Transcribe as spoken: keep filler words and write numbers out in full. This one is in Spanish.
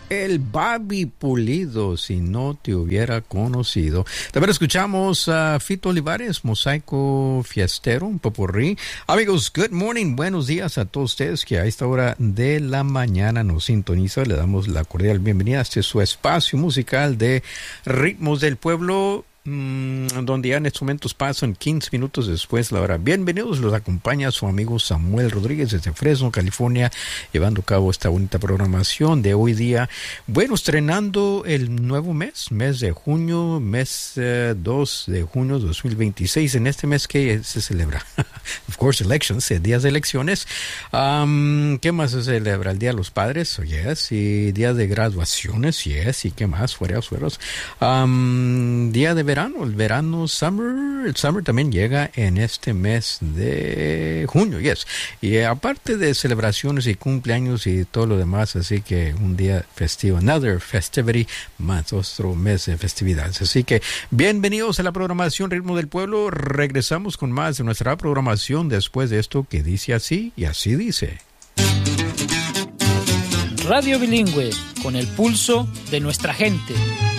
el Bobby Pulido, si no te hubiera conocido. También escuchamos a Fito Olivares, Mosaico Fiestero, un popurrí. Amigos, good morning, buenos días a todos ustedes que a esta hora de la mañana nos sintonizan. Le damos la cordial bienvenida a este su espacio musical de Ritmos del Pueblo, donde ya en estos momentos pasan quince minutos después la hora. Bienvenidos, los acompaña su amigo Samuel Rodríguez desde Fresno, California, llevando a cabo esta bonita programación de hoy día. Bueno, estrenando el nuevo mes, mes de junio, mes eh, dos de junio de dos mil veintiséis. En este mes que se celebra, of course, elections, eh, días de elecciones. Um, ¿Qué más se celebra? El Día de los Padres, oh, yes, y día de graduaciones, yes, y qué más, fuera, fuera. Um, día de verano, el verano, summer, el summer también llega en este mes de junio, yes. Y aparte de celebraciones y cumpleaños y todo lo demás, así que un día festivo, another festivity, más otro mes de festividades. Así que bienvenidos a la programación Ritmo del Pueblo. Regresamos con más de nuestra programación después de esto que dice así y así dice. Radio Bilingüe, con el pulso de nuestra gente.